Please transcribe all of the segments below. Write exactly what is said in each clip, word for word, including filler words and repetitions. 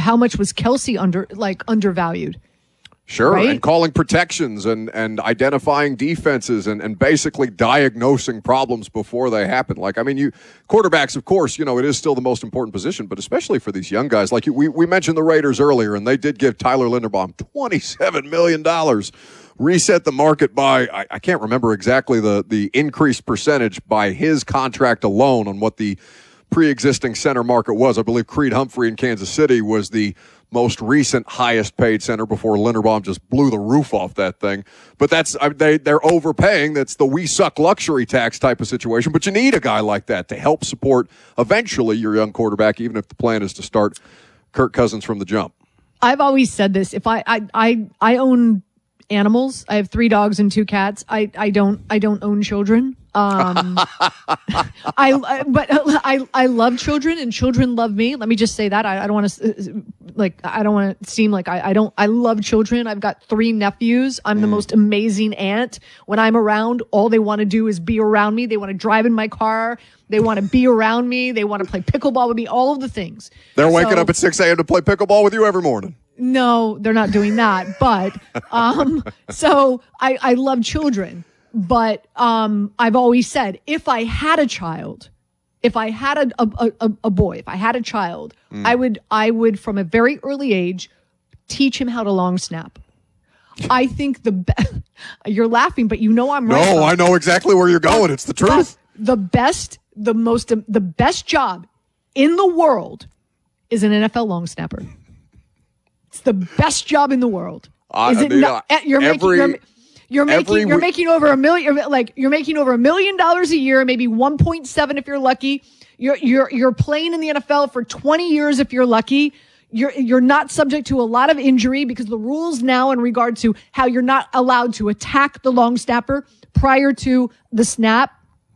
how much was Kelsey under like undervalued? Sure, right? And calling protections and, and identifying defenses and, and basically diagnosing problems before they happen. Like, I mean, you quarterbacks, of course, you know, it is still the most important position, but especially for these young guys. Like, you, we, we mentioned the Raiders earlier, and they did give Tyler Linderbaum twenty-seven million dollars, reset the market by, I, I can't remember exactly the, the increased percentage by his contract alone on what the pre-existing center market was. I believe Creed Humphrey in Kansas City was the most recent highest paid center before Linderbaum just blew the roof off that thing. But that's they, they're overpaying. That's the we suck luxury tax type of situation. But you need a guy like that to help support eventually your young quarterback, even if the plan is to start Kirk Cousins from the jump. I've always said this. If I I I, I own animals, I have three dogs and two cats. I, I don't I don't own children. Um, I, I, but I, I love children and children love me. Let me just say that. I, I don't want to, like, I don't want to seem like I, I don't, I love children. I've got three nephews. I'm mm. the most amazing aunt. When I'm around, all they want to do is be around me. They want to drive in my car. They want to be around me. They want to play pickleball with me, all of the things. They're waking so, up at six a.m. to play pickleball with you every morning. No, they're not doing that. But, um, so I, I love children. But um, I've always said, if I had a child, if I had a a, a, a boy, if I had a child, mm. I would I would from a very early age teach him how to long snap. I think the be- you're laughing, but you know I'm right. No, I know exactly where you're going. It's the truth. The best, the most, the best job in the world is an N F L long snapper. It's the best job in the world. Uh, is it the, not? Uh, you're every, making. You're, You're making Every you're week. making over a million like you're making over a million dollars a year, maybe one point seven if you're lucky. You're you're you're playing in the N F L for twenty years if you're lucky. You're you're not subject to a lot of injury because the rules now in regard to how you're not allowed to attack the long snapper prior to the snap.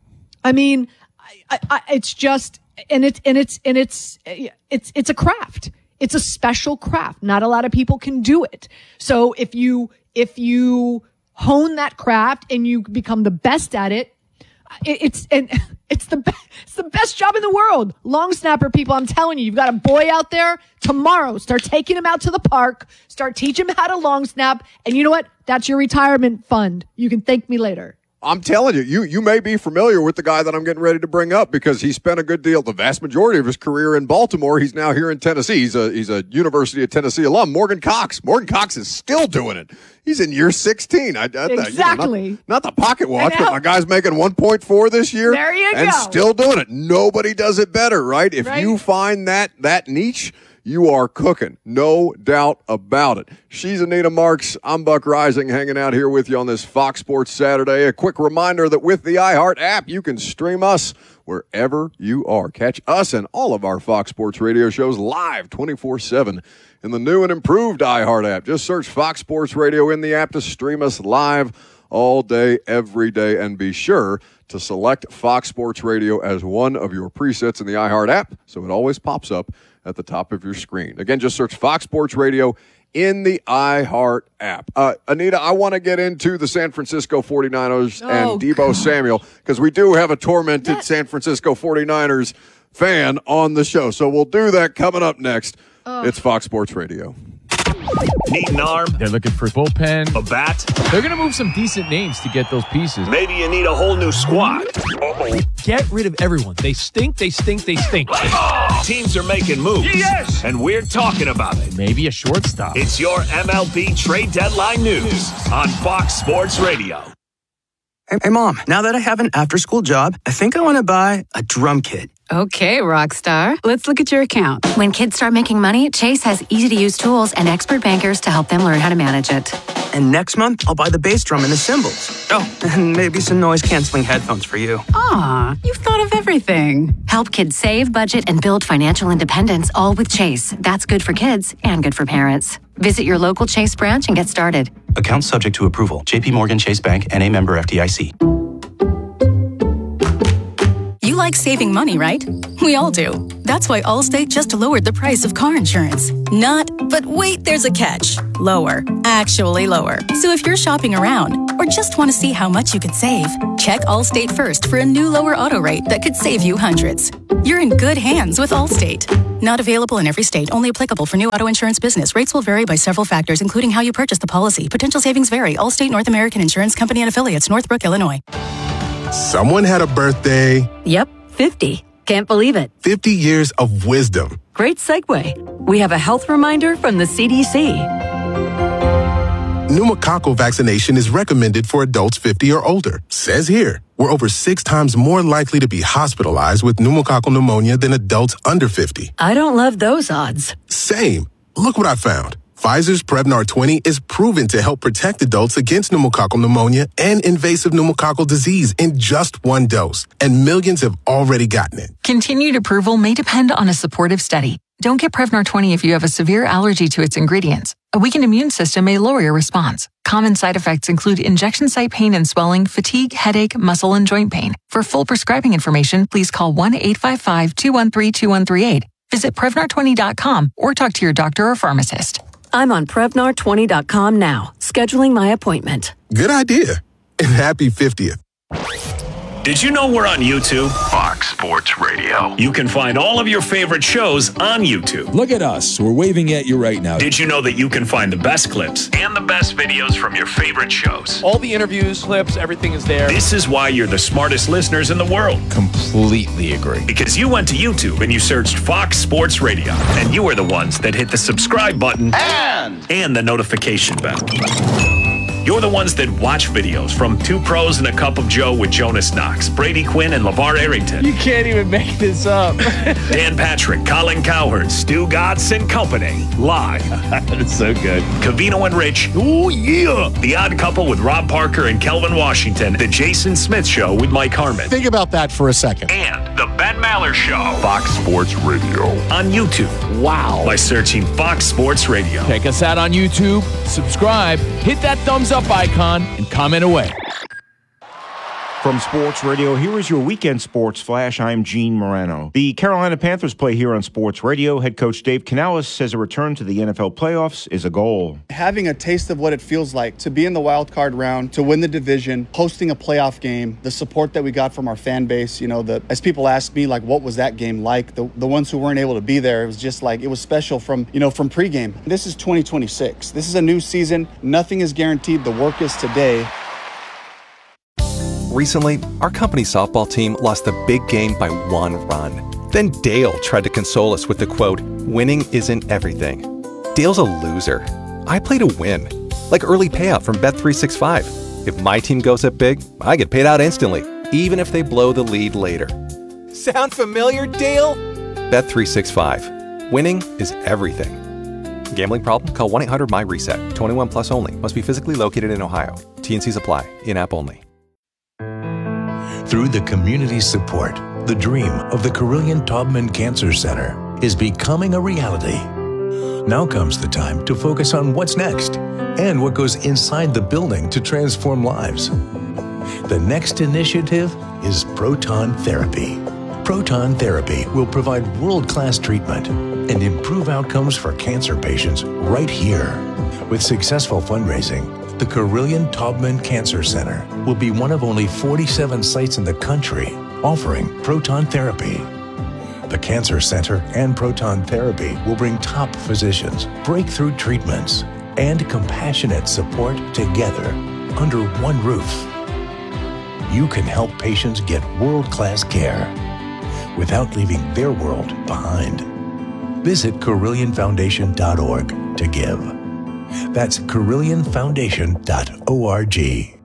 I mean, I, I, it's just and it's and it's and it's it's it's a craft. It's a special craft. Not a lot of people can do it. So if you if you hone that craft and you become the best at it, it's and it's the be- it's the best job in the world. Long snapper people, I'm telling you, you've got a boy out there tomorrow. Start taking him out to the park. Start teaching him how to long snap. And you know what? That's your retirement fund. You can thank me later. I'm telling you, you you may be familiar with the guy that I'm getting ready to bring up because he spent a good deal, the vast majority of his career in Baltimore. He's now here in Tennessee. He's a he's a University of Tennessee alum. Morgan Cox. Morgan Cox is still doing it. He's in year sixteen. I, I, exactly. You know, not, not the pocket watch, but my guy's making one point four this year. There you and go. And still doing it. Nobody does it better, right? If right. you find that that niche, you are cooking. No doubt about it. She's Anita Marks. I'm Buck Rising, hanging out here with you on this Fox Sports Saturday. A quick reminder that with the iHeart app, you can stream us wherever you are. Catch us and all of our Fox Sports radio shows live twenty-four seven in the new and improved iHeart app. Just search Fox Sports Radio in the app to stream us live all day, every day, and be sure to select Fox Sports Radio as one of your presets in the iHeart app so it always pops up at the top of your screen. Again, just search Fox Sports Radio in the iHeart app. Uh, Anita, I want to get into the San Francisco forty-niners oh, and Deebo God. Samuel because we do have a tormented that- San Francisco forty-niners fan on the show. So we'll do that coming up next. Oh. It's Fox Sports Radio. Need an arm? They're looking for bullpen. A bat? They're going to move some decent names to get those pieces. Maybe you need a whole new squad. Uh-oh. Get rid of everyone. They stink, they stink, they stink. Oh! Teams are making moves. Yes! And we're talking about it. Maybe a shortstop. It's your M L B trade deadline news on Fox Sports Radio. Hey, hey, Mom, now that I have an after-school job, I think I want to buy a drum kit. Okay, Rockstar. Let's look at your account. When kids start making money, Chase has easy-to-use tools and expert bankers to help them learn how to manage it. And next month, I'll buy the bass drum and the cymbals. Oh, and maybe some noise-canceling headphones for you. Aw, you've thought of everything. Help kids save, budget, and build financial independence, all with Chase. That's good for kids and good for parents. Visit your local Chase branch and get started. Account subject to approval. J P Morgan Chase Bank, N A member F D I C. You like saving money, right? We all do. That's why Allstate just lowered the price of car insurance. Not, but wait, there's a catch. Lower. Actually lower. So if you're shopping around or just want to see how much you could save, check Allstate first for a new lower auto rate that could save you hundreds. You're in good hands with Allstate. Not available in every state. Only applicable for new auto insurance business. Rates will vary by several factors, including how you purchase the policy. Potential savings vary. Allstate North American Insurance Company and Affiliates, Northbrook, Illinois. Someone had a birthday. Yep, fifty. Can't believe it. fifty years of wisdom. Great segue. We have a health reminder from the C D C. Pneumococcal vaccination is recommended for adults fifty or older. Says here, we're over six times more likely to be hospitalized with pneumococcal pneumonia than adults under fifty. I don't love those odds. Same. Look what I found. Pfizer's Prevnar twenty is proven to help protect adults against pneumococcal pneumonia and invasive pneumococcal disease in just one dose, and millions have already gotten it. Continued approval may depend on a supportive study. Don't get Prevnar twenty if you have a severe allergy to its ingredients. A weakened immune system may lower your response. Common side effects include injection site pain and swelling, fatigue, headache, muscle, and joint pain. For full prescribing information, please call one eight five five, two one three, two one three eight. Visit Prevnar twenty dot com or talk to your doctor or pharmacist. I'm on Prevnar twenty dot com now, scheduling my appointment. Good idea. And happy fiftieth. Did you know we're on YouTube? Fox Sports Radio. You can find all of your favorite shows on YouTube. Look at us. We're waving at you right now. Did you know that you can find the best clips and the best videos from your favorite shows? All the interviews, clips, everything is there. This is why you're the smartest listeners in the world. Completely agree. Because you went to YouTube and you searched Fox Sports Radio, and you were the ones that hit the subscribe button and, and the notification bell. You're the ones that watch videos from Two Pros and a Cup of Joe with Jonas Knox, Brady Quinn, and LeVar Arrington. You can't even make this up. Dan Patrick, Colin Cowherd, Stu Gatz, and company. Live. That's so good. Cavino and Rich. Oh, yeah. The Odd Couple with Rob Parker and Kelvin Washington. The Jason Smith Show with Mike Harmon. Think about that for a second. And The Ben Maller Show. Fox Sports Radio. On YouTube. Wow. By searching Fox Sports Radio. Check us out on YouTube. Subscribe. Hit that thumbs up icon and comment away. From Sports Radio, here is your weekend sports flash. I'm Gene Morano. The Carolina Panthers play here on Sports Radio. Head coach Dave Canales says a return to the N F L playoffs is a goal. Having a taste of what it feels like to be in the wild card round, to win the division, hosting a playoff game, the support that we got from our fan base, you know, the as people ask me, like, what was that game like? The the ones who weren't able to be there, it was just like, it was special from, you know, from pregame. This is twenty twenty-six. This is a new season. Nothing is guaranteed. The work is today. Recently, our company softball team lost the big game by one run. Then Dale tried to console us with the quote, "Winning isn't everything." Dale's a loser. I play to win. Like early payout from Bet three sixty-five. If my team goes up big, I get paid out instantly, even if they blow the lead later. Sound familiar, Dale? Bet three sixty-five. Winning is everything. Gambling problem? Call one eight hundred M Y reset. twenty-one plus only. Must be physically located in Ohio. T and Cs apply. In-app only. Through the community support, the dream of the Carilion Taubman Cancer Center is becoming a reality. Now comes the time to focus on what's next and what goes inside the building to transform lives. The next initiative is proton therapy. Proton therapy will provide world-class treatment and improve outcomes for cancer patients right here. With successful fundraising, the Carilion Taubman Cancer Center will be one of only forty-seven sites in the country offering proton therapy. The Cancer Center and proton therapy will bring top physicians, breakthrough treatments, and compassionate support together under one roof. You can help patients get world-class care without leaving their world behind. Visit Carilion Foundation dot org to give. That's Carilion Foundation dot org.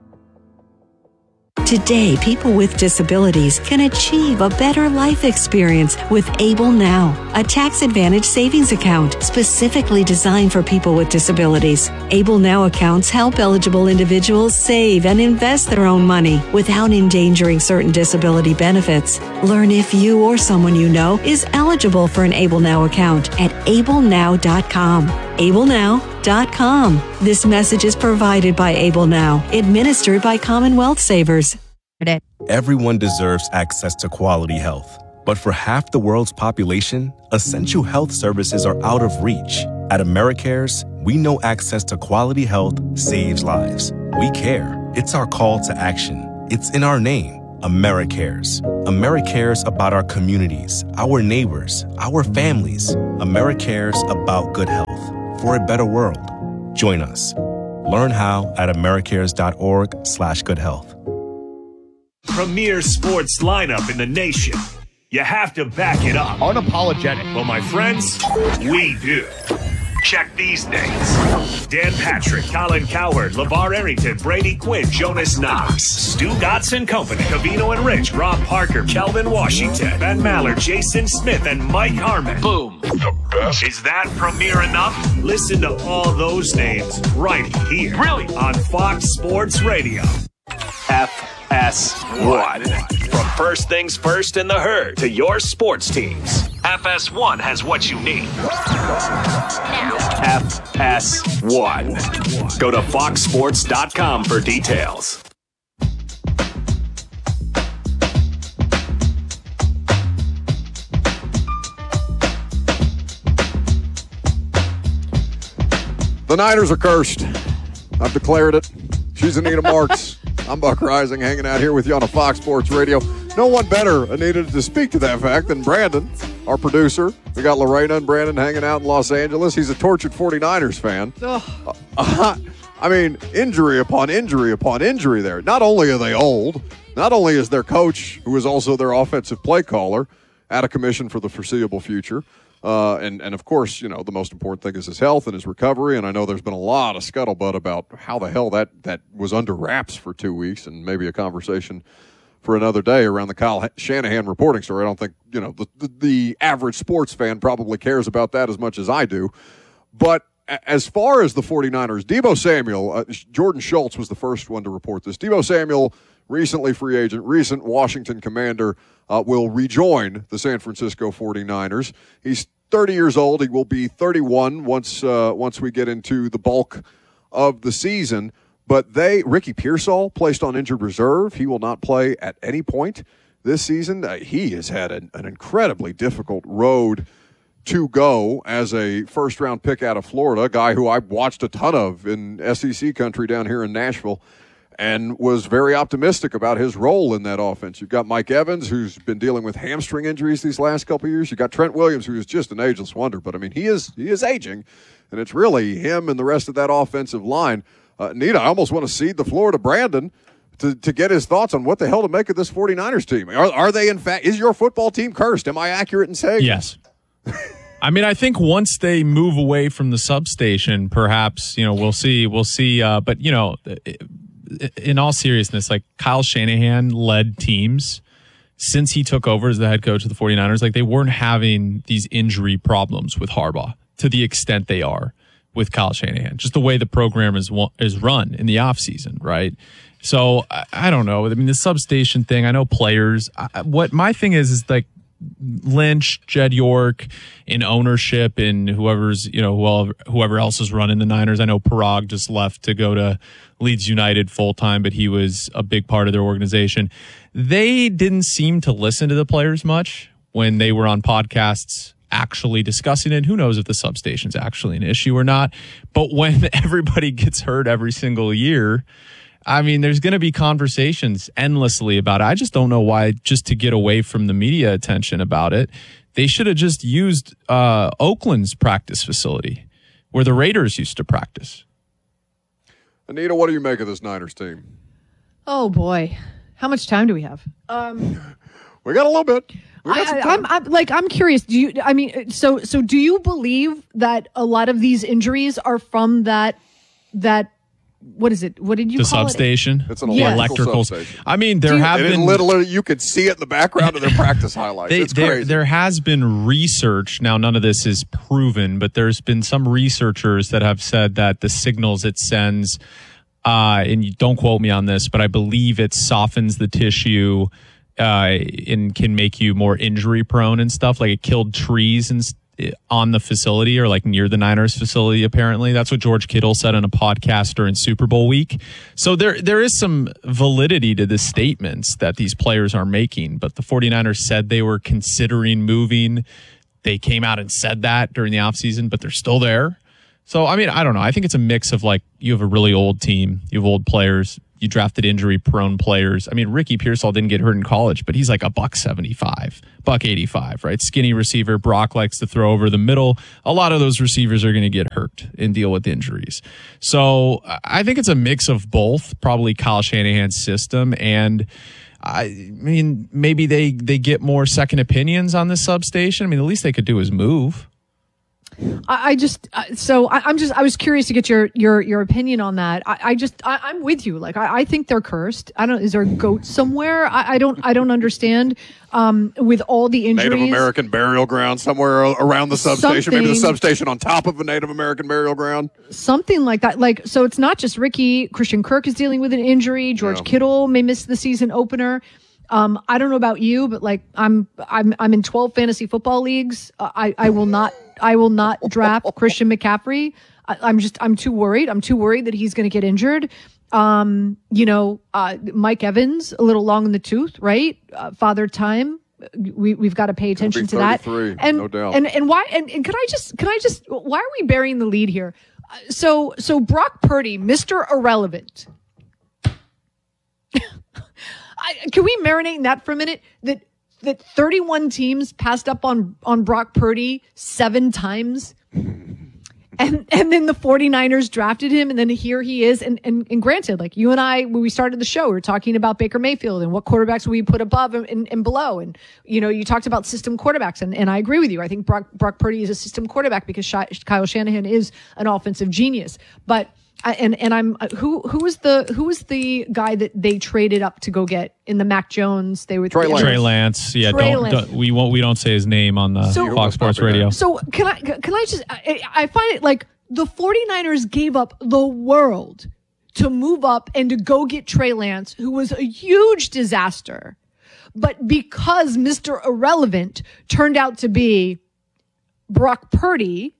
Today, people with disabilities can achieve a better life experience with Able Now, a tax-advantaged savings account specifically designed for people with disabilities. Able Now accounts help eligible individuals save and invest their own money without endangering certain disability benefits. Learn if you or someone you know is eligible for an Able Now account at able now dot com. able now dot com. This message is provided by Able Now, administered by Commonwealth Savers. Everyone deserves access to quality health. But for half the world's population, essential health services are out of reach. At AmeriCares, we know access to quality health saves lives. We care. It's our call to action. It's in our name, AmeriCares. AmeriCares about our communities, our neighbors, our families. AmeriCares about good health for a better world. Join us. Learn how at americares.org slash good health. Premier sports lineup in the nation. You have to back it up. Unapologetic. Well, my friends, we do. Check these names. Dan Patrick, Colin Cowherd, LeVar Arrington, Brady Quinn, Jonas Knox, Stu Gotts and Company, Cavino and Rich, Rob Parker, Kelvin Washington, Ben Maller, Jason Smith, and Mike Harmon. Boom. The best. Is that premier enough? Listen to all those names right here. Really? On Fox Sports Radio. F S one. From first things first in the herd to your sports teams, F S one has what you need. F S one. Go to fox sports dot com for details. The Niners are cursed. I've declared it. She's Anita Marks. I'm Buck Rising, hanging out here with you on a Fox Sports Radio. No one better, Anita, to speak to that fact than Brandon, our producer. We got Lorena and Brandon hanging out in Los Angeles. He's a tortured forty-niners fan. Uh, uh, I mean, injury upon injury upon injury there. Not only are they old, not only is their coach, who is also their offensive play caller, out of commission for the foreseeable future, Uh, and, and, of course, you know, the most important thing is his health and his recovery. And I know there's been a lot of scuttlebutt about how the hell that, that was under wraps for two weeks and maybe a conversation for another day around the Kyle Shanahan reporting story. I don't think, you know, the, the, the average sports fan probably cares about that as much as I do. But as far as the forty-niners, Deebo Samuel, uh, Jordan Schultz was the first one to report this. Deebo Samuel, recently free agent, recent Washington Commander, uh, will rejoin the San Francisco forty-niners. He's thirty years old. He will be thirty-one once uh, once we get into the bulk of the season. But they, Ricky Pearsall, placed on injured reserve. He will not play at any point this season. Uh, he has had an, an incredibly difficult road to go as a first-round pick out of Florida, a guy who I watched a ton of in S E C country down here in Nashville, and was very optimistic about his role in that offense. You've got Mike Evans, who's been dealing with hamstring injuries these last couple of years. You've got Trent Williams, who is just an ageless wonder. But, I mean, he is he is aging, and it's really him and the rest of that offensive line. Uh, Nita, I almost want to cede the floor to Brandon to, to get his thoughts on what the hell to make of this forty-niners team. Are, are they, in fact, is your football team cursed? Am I accurate in saying? Yes. I mean, I think once they move away from the substation, perhaps, you know, we'll see. We'll see. Uh, but, you know, in all seriousness, like Kyle Shanahan led teams since he took over as the head coach of the forty-niners. Like, they weren't having these injury problems with Harbaugh to the extent they are with Kyle Shanahan. Just the way the program is is run in the offseason, right? So, I, I don't know. I mean, the substation thing, I know players. I, what my thing is, is like, Lynch, Jed York, in ownership, and whoever's, you know, whoever, whoever else is running the Niners. I know Parag just left to go to Leeds United full time, but he was a big part of their organization. They didn't seem to listen to the players much when they were on podcasts actually discussing it. Who knows if the substation's actually an issue or not? But when everybody gets hurt every single year, I mean, there's going to be conversations endlessly about it. I just don't know why, just to get away from the media attention about it, they should have just used uh, Oakland's practice facility where the Raiders used to practice. Anita, what do you make of this Niners team? Oh, boy. How much time do we have? Um, we got a little bit. I, I'm, I'm like, I'm curious. Do you, I mean, so, so do you believe that a lot of these injuries are from that, that, what is it? What did you the call substation? it? It's an Yes. electrical substation. I mean, there Do you- have And been it literally, you could see it in the background of their practice highlights. They, it's there, crazy. there has been research. Now, none of this is proven, but there's been some researchers that have said that the signals it sends, uh, and you don't quote me on this, but I believe it softens the tissue uh, and can make you more injury prone and stuff. Like it killed trees and on the facility or like near the Niners facility, apparently. That's what George Kittle said in a podcast during Super Bowl week. So there there is some validity to the statements that these players are making, but the 49ers said they were considering moving. They came out and said that during the offseason, but they're still there. So, I mean, I don't know. I think it's a mix of like you have a really old team, you have old players, you drafted injury-prone players. I mean, Ricky Pearsall didn't get hurt in college, but he's like a buck seventy-five, buck eighty-five, right? Skinny receiver. Brock likes to throw over the middle. A lot of those receivers are going to get hurt and deal with injuries. So I think it's a mix of both, probably Kyle Shanahan's system and I mean, maybe they, they get more second opinions on this substation. I mean, the least they could do is move. I, I just uh, so I, I'm just I was curious to get your your your opinion on that. I, I just I, I'm with you. Like I, I think they're cursed. I don't. Is there a goat somewhere? I, I don't. I don't understand. Um, with all the injuries, Native American burial ground somewhere around the substation. Something, Maybe the substation on top of a Native American burial ground. Something like that. Like so, it's not just Ricky. Christian Kirk is dealing with an injury. George Yeah. Kittle may miss the season opener. Um, I don't know about you, but like I'm, I'm, I'm in twelve fantasy football leagues. Uh, I, I will not, I will not draft Christian McCaffrey. I, I'm just, I'm too worried. I'm too worried that he's going to get injured. Um, you know, uh, Mike Evans, a little long in the tooth, right? Uh, father time. We, we've got to pay attention to that. And, no doubt. and, and why, and, and can I just, can I just, why are we burying the lead here? Uh, so, so Brock Purdy, Mister Irrelevant. I, can we marinate in that for a minute? That that thirty-one teams passed up on, on Brock Purdy seven times. And and then the 49ers drafted him, and then here he is. And, and, and granted, like you and I, when we started the show, we were talking about Baker Mayfield and what quarterbacks we put above and, and, and below. And, you know, you talked about system quarterbacks, and, and I agree with you. I think Brock, Brock Purdy is a system quarterback because Sh- Kyle Shanahan is an offensive genius. But I, and and I'm who who was the who was the guy that they traded up to go get in the Mac Jones? They were Trey Lance. Trey Lance. Yeah, Trey don't, Lance. don't we won't we don't say his name on the So- Fox Sports Radio. So can I can I just I, I find it like the 49ers gave up the world to move up and to go get Trey Lance, who was a huge disaster, but because Mister Irrelevant turned out to be Brock Purdy,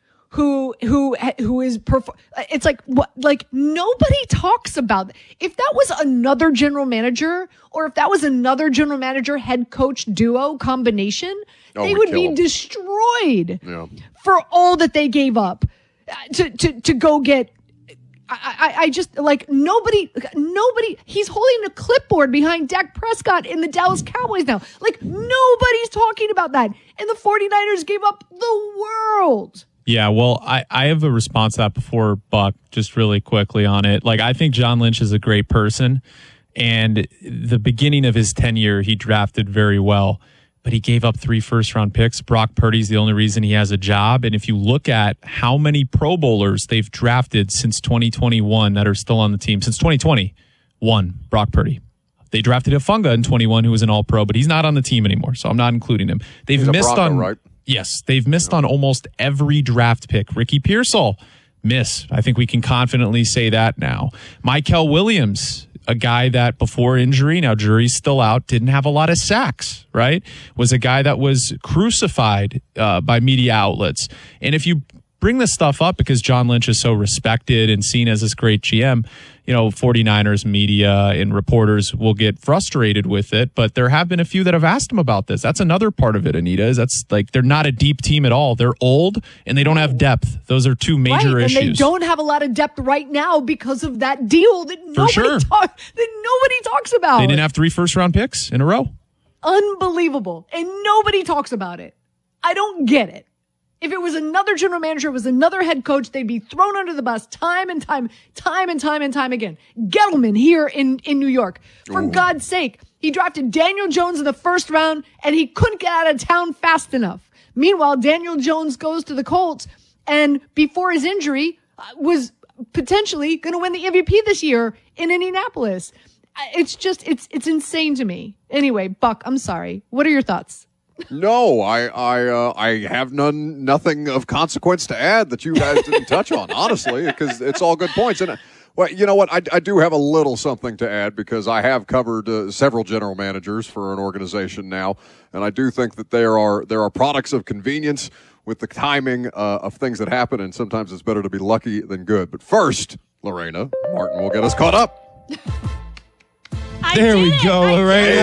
who who who is perf- it's like what like nobody talks about that. If that was another general manager or if that was another general manager head coach duo combination, Oh, they we'd would kill be 'em. destroyed Yeah. for all that they gave up uh, to to to go get. I, I, I just like nobody, nobody, he's holding a clipboard behind Dak Prescott in the Dallas Cowboys now. Like nobody's talking about that. And the 49ers gave up the world. Yeah, well, I, I have a response to that before, Buck, just really quickly on it. Like, I think John Lynch is a great person, and the beginning of his tenure, he drafted very well, but he gave up three first-round picks. Brock Purdy's the only reason he has a job, and if you look at how many Pro Bowlers they've drafted since twenty twenty-one that are still on the team, since twenty twenty, one, Brock Purdy. They drafted Afunga in twenty-one, who was an all-pro, but he's not on the team anymore, so I'm not including him. They've He's a missed Bronco, on... right? Yes, they've missed on almost every draft pick. Ricky Pearsall, miss. I think we can confidently say that now. Michael Williams, a guy that before injury, now jury's still out, didn't have a lot of sacks, right? Was a guy that was crucified uh, by media outlets. And if you bring this stuff up because John Lynch is so respected and seen as this great G M, you know, 49ers media and reporters will get frustrated with it, but there have been a few that have asked him about this. That's another part of it, Anita, is that's like they're not a deep team at all. They're old and they don't have depth. Those are two major right, issues. And they don't have a lot of depth right now because of that deal that nobody sure. talk, that nobody talks about. They didn't have three first round picks in a row. Unbelievable. And nobody talks about it. I don't get it. If it was another general manager, it was another head coach, they'd be thrown under the bus time and time, time and time and time again. Gettleman here in, in New York. For Ooh. God's sake, he drafted Daniel Jones in the first round and he couldn't get out of town fast enough. Meanwhile, Daniel Jones goes to the Colts and before his injury uh, was potentially going to win the M V P this year in Indianapolis. It's just, it's, it's insane to me. Anyway, Buck, I'm sorry. What are your thoughts? No, I I uh, I have none nothing of consequence to add that you guys didn't touch on, honestly, because it's all good points. And uh, well, you know what? I, I do have a little something to add because I have covered uh, several general managers for an organization now, and I do think that there are there are products of convenience with the timing uh, of things that happen, and sometimes it's better to be lucky than good. But first, Lorena Martin will get us caught up. There we go, Lorena.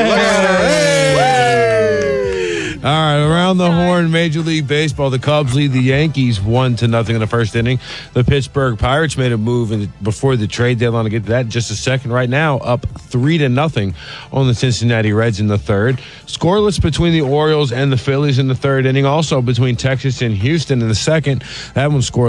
All right, around the horn, Major League Baseball. The Cubs lead the Yankees one to nothing in the first inning. The Pittsburgh Pirates made a move in the, before the trade deadline. To get to that in just a second. Right now, up three to nothing on the Cincinnati Reds in the third. Scoreless between the Orioles and the Phillies in the third inning. Also between Texas and Houston in the second. That one scoreless.